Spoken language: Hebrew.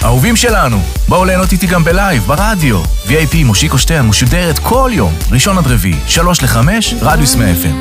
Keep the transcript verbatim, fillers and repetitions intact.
אהובים שלנו, בואו ליהנות איתי גם בלייב, ברדיו. וי איי פי מושיקו שטיין משודרת כל יום, ראשון עד רביעי, שלוש לחמש, רדיוס מאה אף אם.